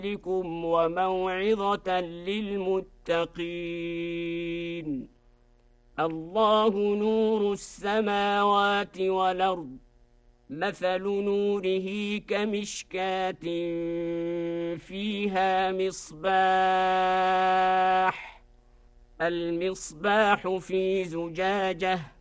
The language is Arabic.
لكم وموعظة للمتقين. الله نور السماوات والأرض، مثل نوره كمشكاة فيها مصباح، المصباح في زجاجة